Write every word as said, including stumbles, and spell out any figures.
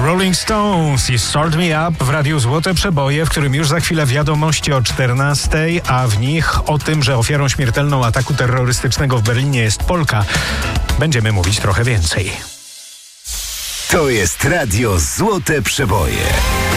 Rolling Stones i Start Me Up w Radiu Złote Przeboje, w którym już za chwilę wiadomości o czternastej, a w nich o tym, że ofiarą śmiertelną ataku terrorystycznego w Berlinie jest Polka, będziemy mówić trochę więcej. To jest Radio Złote Przeboje.